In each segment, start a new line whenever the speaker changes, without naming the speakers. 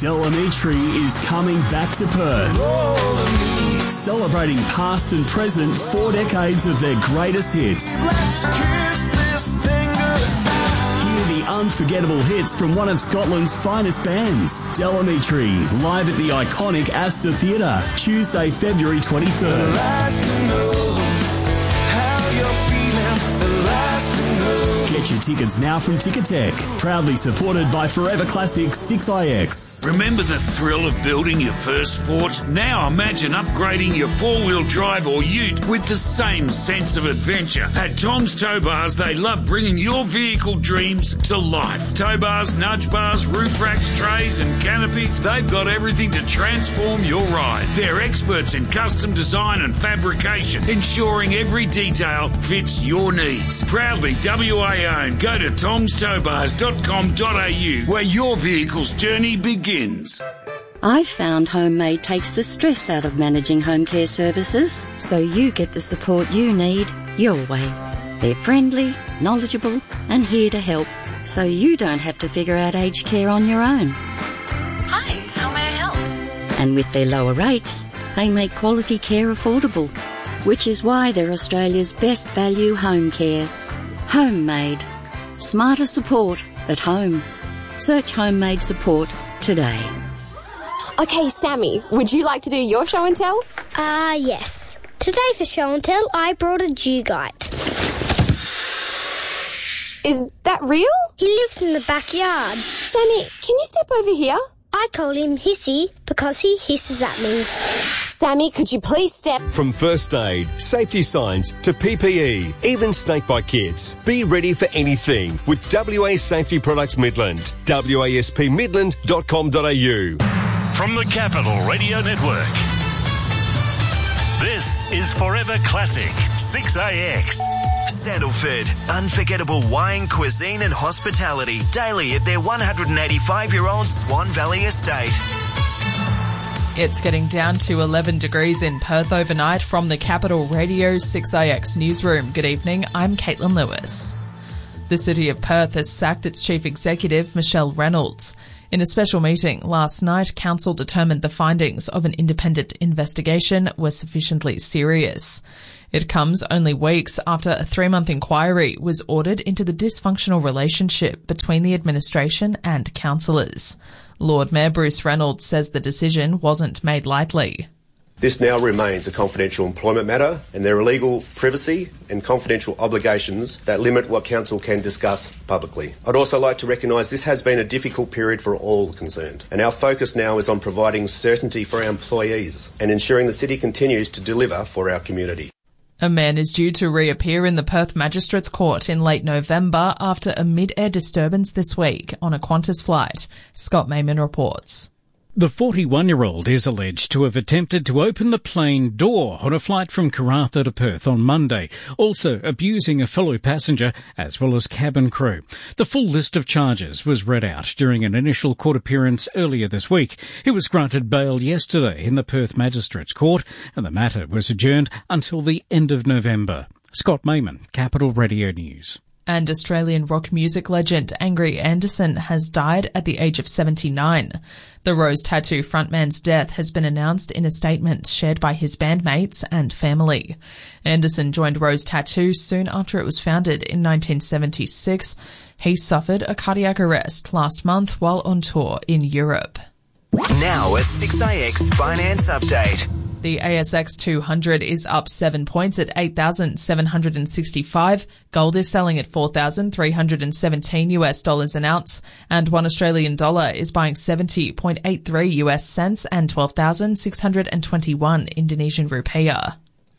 Del Amitri is coming back to Perth. Celebrating past and present 4 decades of their greatest hits.
Let's kiss this thing goodbye.
Hear the unforgettable hits from one of Scotland's finest bands. Del Amitri, live at the iconic Astor Theatre, Tuesday, February 23rd.
Last to know how you're feeling. The last to know.
Get your tickets now from Ticketek. Proudly supported by Forever Classic 6IX.
Remember the thrill of building your first fort? Now imagine upgrading your four-wheel drive or ute with the same sense of adventure. At Tom's Tow Bars, they love bringing your vehicle dreams to life. Tow bars, nudge bars, roof racks, trays and canopies, they've got everything to transform your ride. They're experts in custom design and fabrication, ensuring every detail fits your needs. Proudly WA owned. Go to tomstowbars.com.au where your vehicle's journey begins.
I've found Homemade takes the stress out of managing home care services, so you get the support you need your way. They're friendly, knowledgeable and here to help, so you don't have to figure out aged care on your own.
Hi, how may I help?
And with their lower rates, they make quality care affordable, which is why they're Australia's best value home care. Homemade. Smarter support at home. Search Homemade support today.
Okay, Sammy, would you like to do your show and tell?
Yes. Today for show and tell, I brought a Dugite.
Is that real?
He lives in the backyard.
Sammy, can you step over here?
I call him Hissy because he hisses at me.
Sammy, could you please step...
From first aid, safety signs to PPE, even snakebite kits. Be ready for anything with WA Safety Products Midland. waspmidland.com.au.
From the Capital Radio Network, this is Forever Classic 6AX.
Sandalford, unforgettable wine, cuisine and hospitality daily at their 185-year-old Swan Valley estate.
It's getting down to 11 degrees in Perth overnight from the Capital Radio 6IX newsroom. Good evening, I'm Caitlin Lewis. The City of Perth has sacked its Chief Executive, Michelle Reynolds. In a special meeting last night, Council determined the findings of an independent investigation were sufficiently serious. It comes only weeks after a 3-month inquiry was ordered into the dysfunctional relationship between the administration and councillors. Lord Mayor Bruce Reynolds says the decision wasn't made lightly.
This now remains a confidential employment matter, and there are legal privacy and confidential obligations that limit what council can discuss publicly. I'd also like to recognise this has been a difficult period for all concerned, and our focus now is on providing certainty for our employees and ensuring the city continues to deliver for our community.
A man is due to reappear in the Perth Magistrates Court in late November after a mid-air disturbance this week on a Qantas flight. Scott Mayman reports.
The 41-year-old is alleged to have attempted to open the plane door on a flight from Karratha to Perth on Monday, also abusing a fellow passenger as well as cabin crew. The full list of charges was read out during an initial court appearance earlier this week. He was granted bail yesterday in the Perth Magistrates Court, and the matter was adjourned until the end of November. Scott Mayman, Capital Radio News.
And Australian rock music legend Angry Anderson has died at the age of 79. The Rose Tattoo frontman's death has been announced in a statement shared by his bandmates and family. Anderson joined Rose Tattoo soon after it was founded in 1976. He suffered a cardiac arrest last month while on tour in Europe.
Now a 6IX finance update.
The ASX 200 is up 7 points at 8,765. Gold is selling at $4,317 an ounce, and $1 Australian dollar is buying 70.83 US cents and 12,621 Indonesian rupiah.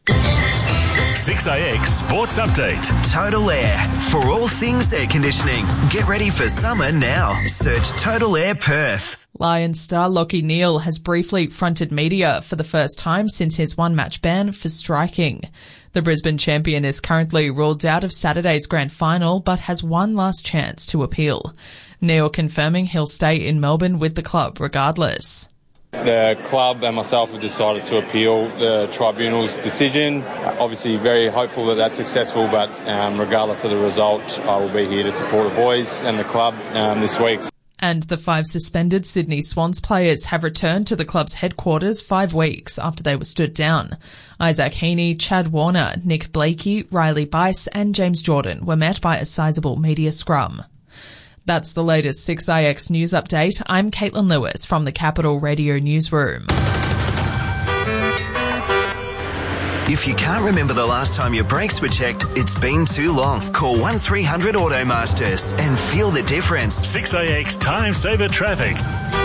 6AX Sports Update.
Total Air. For all things air conditioning. Get ready for summer now. Search Total Air Perth.
Lions star Lachie Neale has briefly fronted media for the first time since his one-match ban for striking. The Brisbane champion is currently ruled out of Saturday's grand final but has one last chance to appeal. Neale confirming he'll stay in Melbourne with the club regardless.
The club and myself have decided to appeal the tribunal's decision. Obviously very hopeful that that's successful, but regardless of the result, I will be here to support the boys and the club this week.
And the 5 suspended Sydney Swans players have returned to the club's headquarters 5 weeks after they were stood down. Isaac Heaney, Chad Warner, Nick Blakey, Riley Bice and James Jordan were met by a sizable media scrum. That's the latest 6IX news update. I'm Caitlin Lewis from the Capital Radio Newsroom.
If you can't remember the last time your brakes were checked, it's been too long. Call 1300 Automasters and feel the difference.
6AX Time Saver Traffic.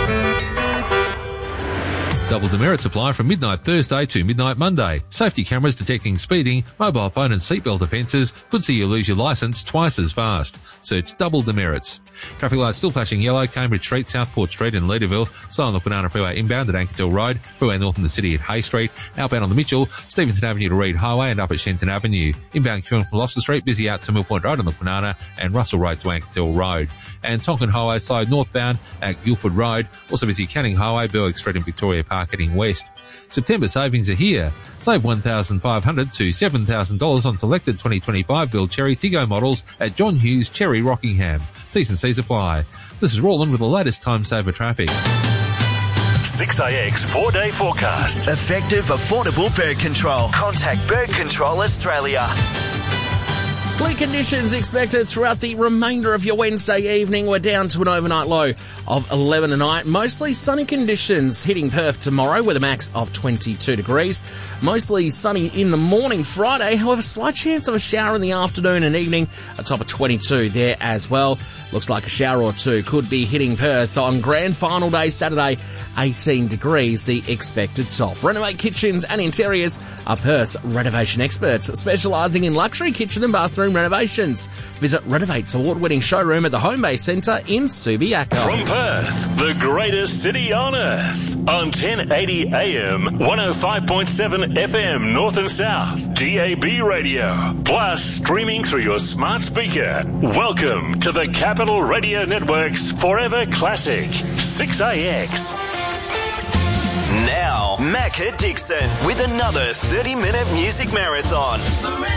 Double demerits apply from midnight Thursday to midnight Monday. Safety cameras detecting speeding, mobile phone and seatbelt offences could see you lose your licence twice as fast. Search double demerits. Traffic lights still flashing yellow, Cambridge Street, Southport Street and Leederville. Slow on the Banana Freeway inbound at Ankersdale Road. Freeway north in the city at Hay Street. Outbound on the Mitchell, Stevenson Avenue to Reed Highway and up at Shenton Avenue. Inbound queuing from Gloucester Street, busy out to Mill Point Road on the Banana and Russell Road to Ankersdale Road. And Tonkin Highway slow northbound at Guildford Road. Also busy Canning Highway, Berwick Street and Victoria Park heading west. September savings are here. Save $1,500 to $7,000 on selected 2025 build Cherry Tiggo models at John Hughes Cherry Rockingham. T's and C's apply. This is Roland with the latest Time Saver Traffic.
6AX 4-day forecast.
Effective, affordable bird control. Contact Bird Control Australia.
Bleak conditions expected throughout the remainder of your Wednesday evening. We're down to an overnight low of 11 tonight. Mostly sunny conditions hitting Perth tomorrow with a max of 22 degrees. Mostly sunny in the morning Friday. However, slight chance of a shower in the afternoon and evening. A top of 22 there as well. Looks like a shower or two could be hitting Perth on grand final day Saturday. 18 degrees, the expected top. Renovate Kitchens and Interiors are Perth's renovation experts, specialising in luxury kitchen and bathroom renovations. Visit Renovate's award-winning showroom at the Home Bay Centre in Subiaco.
From Perth, the greatest city on earth. On 1080 AM, 105.7 FM North and South, DAB radio. Plus, streaming through your smart speaker. Welcome to the Capital Radio Network's Forever Classic, 6AX.
Now, Macca Dixon with another 30-minute music marathon.